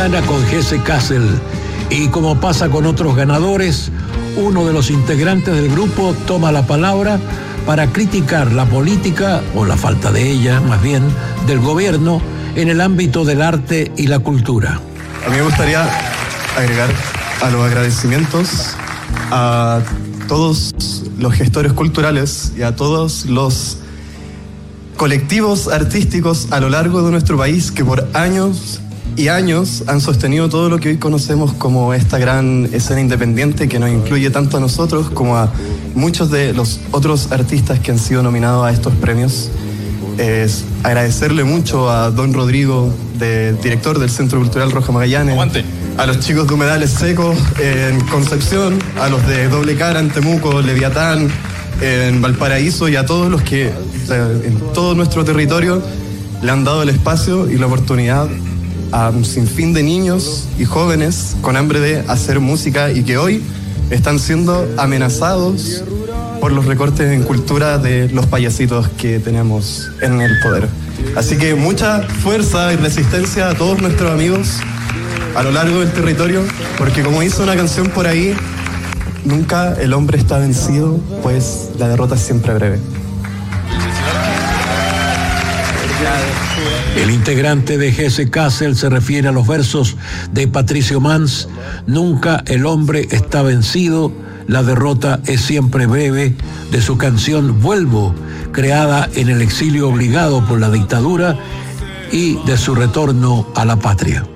mañana con Jesse Kassel. Y como pasa con otros ganadores, uno de los integrantes del grupo toma la palabra para criticar la política, o la falta de ella, más bien, del gobierno en el ámbito del arte y la cultura. A mí me gustaría agregar a los agradecimientos a todos los gestores culturales y a todos los colectivos artísticos a lo largo de nuestro país que por años y años han sostenido todo lo que hoy conocemos como esta gran escena independiente que nos incluye tanto a nosotros como a muchos de los otros artistas que han sido nominados a estos premios. Es agradecerle mucho a don Rodrigo, director del Centro Cultural Roja Magallanes. ¡Aguante! A los chicos de Humedales Secos en Concepción, a los de Doble Cara en Temuco, Leviatán en Valparaíso y a todos los que en todo nuestro territorio le han dado el espacio y la oportunidad a un sinfín de niños y jóvenes con hambre de hacer música y que hoy están siendo amenazados por los recortes en cultura de los payasitos que tenemos en el poder. Así que mucha fuerza y resistencia a todos nuestros amigos a lo largo del territorio, porque como dice una canción por ahí, nunca el hombre está vencido, pues la derrota es siempre breve. El integrante de Jesse Kassel se refiere a los versos de Patricio Mans: nunca el hombre está vencido, la derrota es siempre breve, de su canción Vuelvo, creada en el exilio obligado por la dictadura, y de su retorno a la patria.